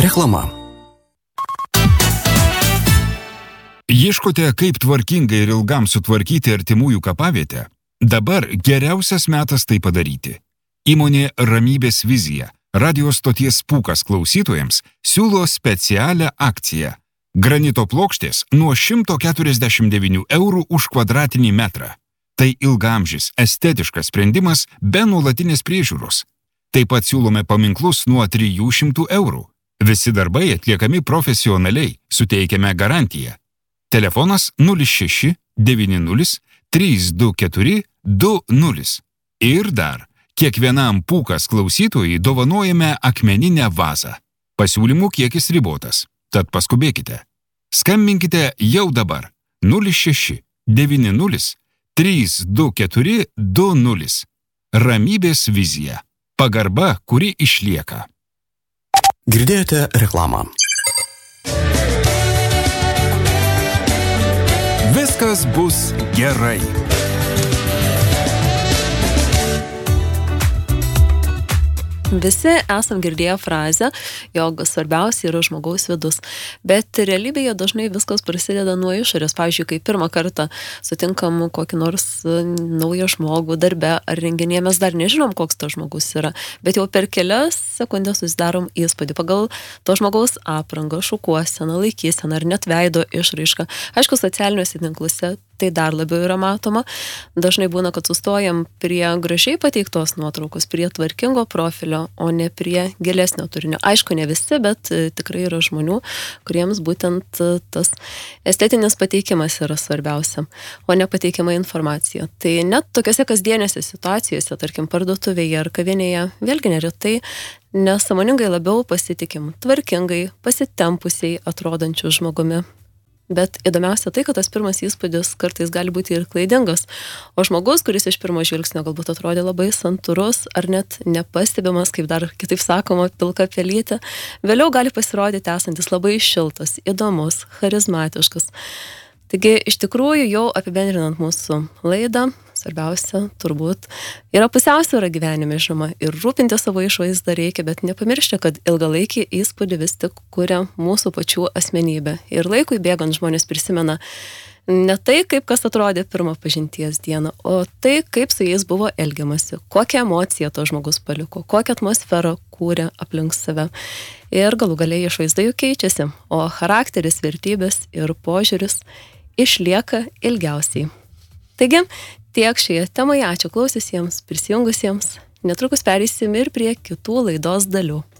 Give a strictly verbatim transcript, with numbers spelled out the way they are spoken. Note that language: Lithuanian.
Reklama. Ieškote, kaip tvarkingai ir ilgam sutvarkyti artimųjų kapavietę? Dabar geriausias metas tai padaryti. Įmonė Ramybės vizija, radio stoties Pūkas klausytojams, siūlo specialią akciją. Granito plokštės nuo šimto keturiasdešimt devynių eurų už kvadratinį metrą. Tai ilgaamžis, estetiškas sprendimas be nuolatinės priežiūros. Taip pat siūlome paminklus nuo trijų šimtų eurų. Visi darbai atliekami profesionaliai, suteikiame garantiją. Telefonas nulis šeši devyni nulis trys du keturi du nulis. Ir dar, kiekvienam Pūkas klausytojui dovanojame akmeninę vazą. Pasiūlymų kiekis ribotas, tad paskubėkite. Skambinkite jau dabar nulis šeši devyni nulis trys du keturi du nulis. Ramybės vizija. Pagarba, kuri išlieka. Girdėjote reklamą. Viskas bus gerai. Visi esam girdėję frazę, jog svarbiausia yra žmogaus vidus. Bet realybėje dažnai viskas prasideda nuo išorės. Pavyzdžiui, kai pirmą kartą sutinkam kokį nors naują žmogų darbe ar renginėje, mes dar nežinom, koks tas žmogus yra. Bet jau per kelias sekundės susidarom įspūdį pagal to žmogaus aprangą, šukuoseną, laikyseną ar net veido išraišką. Aišku, socialiniuose tinkluose tai dar labiau yra matoma. Dažnai būna, kad sustojam prie gražiai pateiktos nuotraukos, prie tvarkingo profilio, o ne prie gilesnio turinio. Aišku, ne visi, bet tikrai yra žmonių, kuriems būtent tas estetinis pateikimas yra svarbiausia, o ne pateikiama informacija. Tai net tokiose kasdienėse situacijose, tarkim, parduotuvėje ar kavinėje, vėlgi neretai nesąmoningai labiau pasitikim tvarkingai, pasitempusiai atrodančiu žmogumi. Bet įdomiausia tai, kad tas pirmas įspūdis kartais gali būti ir klaidingas. O žmogus, kuris iš pirmo žvilgsnio galbūt atrodė labai santūrus ar net nepastebimas, kaip dar kitaip sakoma, pilka pelytė, vėliau gali pasirodyti esantis labai šiltas, įdomus, charizmatiškas. Taigi, iš tikrųjų, jau apibendrinant mūsų laidą, svarbiausia, turbūt, yra pusiausvyra gyvenime, žinoma, ir rūpinti savo išvaizdą reikia, bet nepamiršti, kad ilgalaikį įspūdį vis tik kuria mūsų pačių asmenybė. Ir laikui bėgant žmonės prisimena ne tai, kaip kas atrodė pirmą pažinties dieną, o tai, kaip su jais buvo elgiamasi, kokią emociją to žmogus paliko, kokią atmosferą kūrė aplink save. Ir galų galiai išvaizda jų keičiasi, o charakteris, vertybės ir požiūris išlieka ilgiausiai. Taigi, tiek šioje temoje, ačiū klausiusiems, prisijungusiems. Netrukus pereisim ir prie kitų laidos dalių.